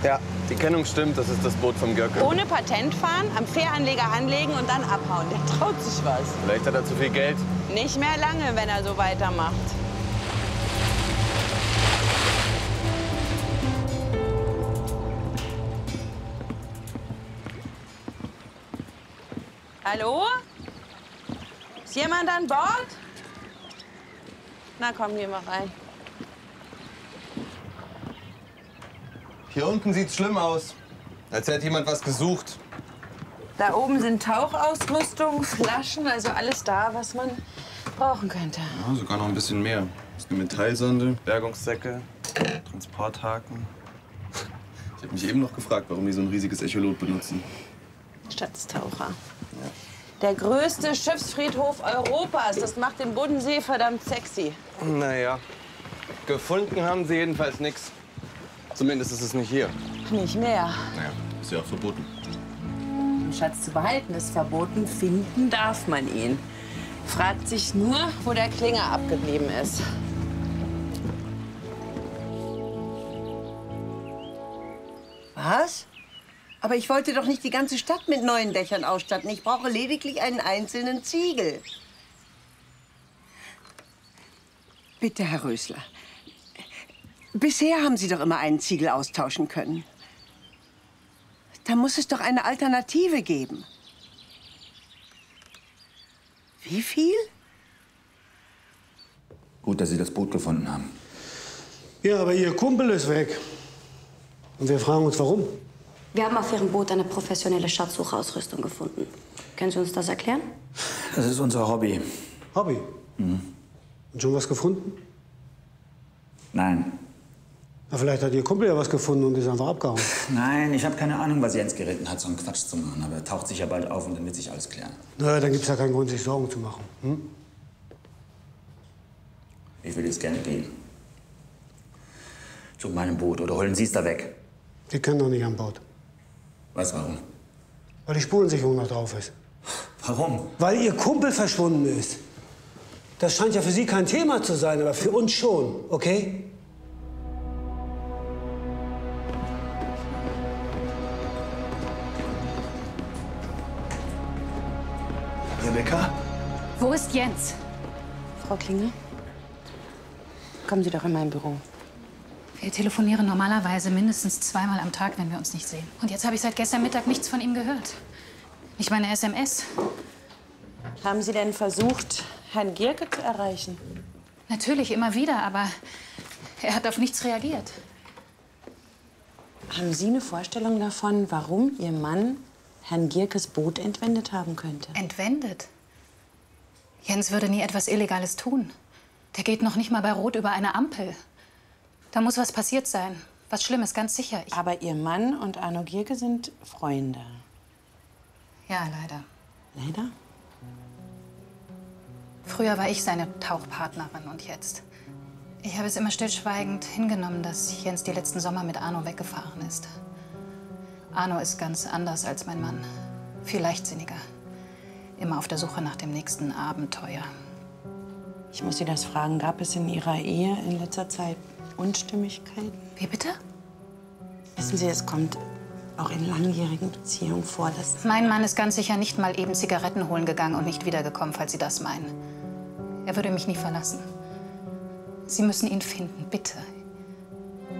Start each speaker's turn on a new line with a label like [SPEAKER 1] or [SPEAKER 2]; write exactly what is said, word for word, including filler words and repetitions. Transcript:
[SPEAKER 1] Ja, die Kennung stimmt, das ist das Boot vom Görke.
[SPEAKER 2] Ohne Patent fahren, am Fähranleger anlegen und dann abhauen. Der traut sich was.
[SPEAKER 1] Vielleicht hat er zu viel Geld.
[SPEAKER 2] Nicht mehr lange, wenn er so weitermacht. Hallo? Ist jemand an Bord? Na komm, geh mal rein.
[SPEAKER 1] Hier unten sieht's schlimm aus. Als hätte jemand was gesucht.
[SPEAKER 2] Da oben sind Tauchausrüstung, Flaschen, also alles da, was man brauchen könnte.
[SPEAKER 1] Ja, sogar noch ein bisschen mehr. Das ist eine Metallsonde, Bergungssäcke, Transporthaken. Ich habe mich eben noch gefragt, warum die so ein riesiges Echolot benutzen.
[SPEAKER 2] Schatztaucher.
[SPEAKER 1] Ja.
[SPEAKER 2] Der größte Schiffsfriedhof Europas. Das macht den Bodensee verdammt sexy.
[SPEAKER 1] Naja, gefunden haben sie jedenfalls nichts. Zumindest ist es nicht hier.
[SPEAKER 2] Nicht mehr.
[SPEAKER 1] Naja, ist ja auch verboten.
[SPEAKER 2] Den Schatz zu behalten ist verboten, finden darf man ihn. Fragt sich nur, wo der Klinger abgeblieben ist.
[SPEAKER 3] Was? Aber ich wollte doch nicht die ganze Stadt mit neuen Dächern ausstatten. Ich brauche lediglich einen einzelnen Ziegel. Bitte, Herr Rösler. Bisher haben Sie doch immer einen Ziegel austauschen können. Da muss es doch eine Alternative geben. Wie viel?
[SPEAKER 4] Gut, dass Sie das Boot gefunden haben.
[SPEAKER 5] Ja, aber Ihr Kumpel ist weg. Und wir fragen uns, warum.
[SPEAKER 6] Wir haben auf Ihrem Boot eine professionelle Schatzsuchausrüstung gefunden. Können Sie uns das erklären?
[SPEAKER 4] Das ist unser Hobby.
[SPEAKER 5] Hobby? Mhm. Und schon was gefunden?
[SPEAKER 4] Nein.
[SPEAKER 5] Na, vielleicht hat Ihr Kumpel ja was gefunden und ist einfach abgehauen.
[SPEAKER 4] Nein, ich habe keine Ahnung, was Jens geritten hat, so einen Quatsch zu machen. Aber er taucht sich ja bald auf und dann wird sich alles klären.
[SPEAKER 5] Na, dann gibt's ja keinen Grund, sich Sorgen zu machen. Hm?
[SPEAKER 4] Ich würde jetzt gerne gehen. Zu meinem Boot oder holen Sie es da weg.
[SPEAKER 5] Sie können doch nicht an Bord.
[SPEAKER 4] Was, warum?
[SPEAKER 5] Weil die Spurensicherung noch drauf ist.
[SPEAKER 4] Warum?
[SPEAKER 5] Weil Ihr Kumpel verschwunden ist. Das scheint ja für Sie kein Thema zu sein, aber für uns schon, okay?
[SPEAKER 1] Rebecca?
[SPEAKER 7] Wo ist Jens?
[SPEAKER 2] Frau Klinger, kommen Sie doch in mein Büro.
[SPEAKER 7] Wir telefonieren normalerweise mindestens zweimal am Tag, wenn wir uns nicht sehen. Und jetzt habe ich seit gestern Mittag nichts von ihm gehört. Nicht meine S M S.
[SPEAKER 2] Haben Sie denn versucht, Herrn Gierke zu erreichen?
[SPEAKER 7] Natürlich, immer wieder, aber er hat auf nichts reagiert.
[SPEAKER 2] Haben Sie eine Vorstellung davon, warum Ihr Mann Herrn Gierkes Boot entwendet haben könnte?
[SPEAKER 7] Entwendet? Jens würde nie etwas Illegales tun. Der geht noch nicht mal bei Rot über eine Ampel. Da muss was passiert sein. Was Schlimmes, ganz sicher. Ich
[SPEAKER 2] Aber Ihr Mann und Arno Gierke sind Freunde.
[SPEAKER 7] ja, leider.
[SPEAKER 2] Leider?
[SPEAKER 7] Früher war ich seine Tauchpartnerin und jetzt. Ich habe es immer stillschweigend hingenommen, dass Jens die letzten Sommer mit Arno weggefahren ist. Arno ist ganz anders als mein Mann. Viel leichtsinniger. Immer auf der Suche nach dem nächsten Abenteuer.
[SPEAKER 2] Ich muss Sie das fragen, gab es in Ihrer Ehe in letzter Zeit Unstimmigkeiten?
[SPEAKER 7] Wie bitte?
[SPEAKER 2] Wissen Sie, es kommt auch in langjährigen Beziehungen vor, dass...
[SPEAKER 7] Mein Mann ist ganz sicher nicht mal eben Zigaretten holen gegangen und nicht wiedergekommen, falls Sie das meinen. Er würde mich nie verlassen. Sie müssen ihn finden, bitte.